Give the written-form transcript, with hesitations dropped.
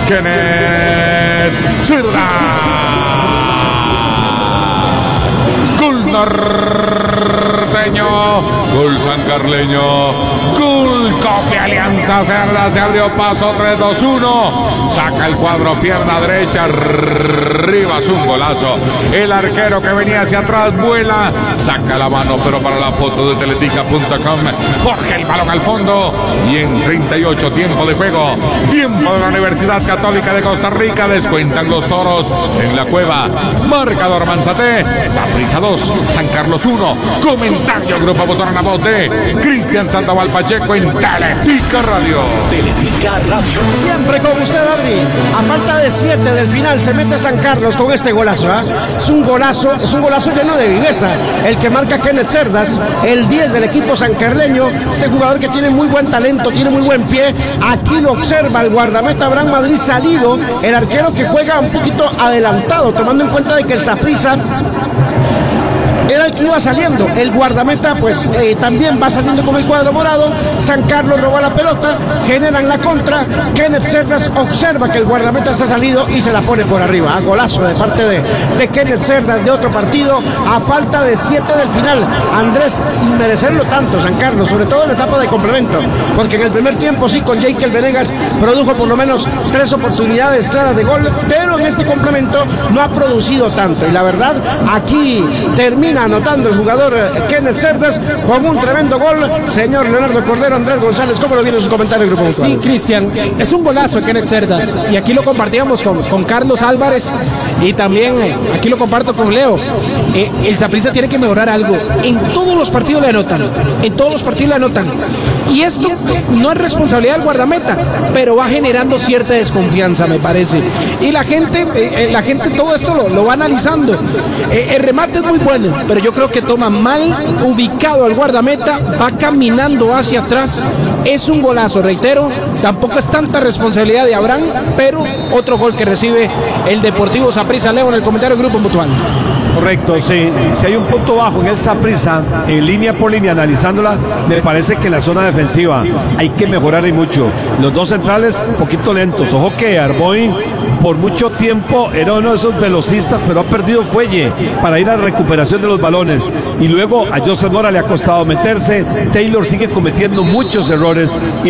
Kenneth Cerdas. Gol norteño, gol sancarleño, gol Copia Alianza Cerdas, se abrió paso 3-2-1, saca el cuadro, pierna derecha, arriba, es un golazo. El arquero que venía hacia atrás vuela, saca la mano, pero para la foto de teletica.com, porque el balón al fondo. Y en 38 tiempo de juego, tiempo de la Universidad Católica de Costa Rica, descuentan los toros en la cueva. Marcador Manzate, Saprissa 2, San Carlos 1. Comentario Grupo Botorana, voz de Cristian Sandoval Pacheco en Teletica Radio. Teletica Radio. Siempre con usted, Adri. A falta de 7 del final se mete San Carlos con este golazo, ¿eh? Es un golazo lleno de viveza. El que marca Kenneth Cerdas, el 10 del equipo sancarleño. Este jugador que tiene muy buen talento, tiene muy buen pie. Aquí lo observa el guardameta Abraham Madrid salido. El arquero que juega un poquito adelantado, tomando en cuenta de que el Saprissa era el que iba saliendo. El guardameta pues también va saliendo con el cuadro morado. San Carlos roba la pelota, generan la contra. Kenneth Cerdas observa que el guardameta está salido y se la pone por arriba. Golazo de parte de Kenneth Cerdas, de otro partido, a falta de 7 del final. Andrés, sin merecerlo tanto, San Carlos, sobre todo en la etapa de complemento, porque en el primer tiempo sí, con Jekyll Venegas produjo por lo menos 3 oportunidades claras de gol, pero en este complemento no ha producido tanto. Y la verdad, aquí termina anotando el jugador Kenneth Cerdas con un tremendo gol. Señor Leonardo Cordero, Andrés González, ¿cómo lo viene su comentario, Grupo Mutual? Sí, Cristian, es un golazo de Kenneth Cerdas, y aquí lo compartíamos con Carlos Álvarez, y también aquí lo comparto con Leo. El Saprissa tiene que mejorar algo. En todos los partidos le anotan, y esto no es responsabilidad del guardameta, pero va generando cierta desconfianza, me parece, y la gente todo esto lo va analizando. El remate es muy bueno, pero yo creo que toma mal ubicado al guardameta, va caminando hacia atrás. Es un golazo, reitero, tampoco es tanta responsabilidad de Abraham, pero otro gol que recibe el Deportivo Saprissa. Leo, en el comentario del Grupo Mutual. Correcto, sí. Si hay un punto bajo en el Saprissa, en línea por línea, analizándola, me parece que en la zona defensiva hay que mejorar y mucho. Los dos centrales, un poquito lentos. Ojo que Arboin por mucho tiempo era uno de esos velocistas, pero ha perdido fuelle para ir a la recuperación de los balones. Y luego a Joseph Mora le ha costado meterse. Taylor sigue cometiendo muchos errores.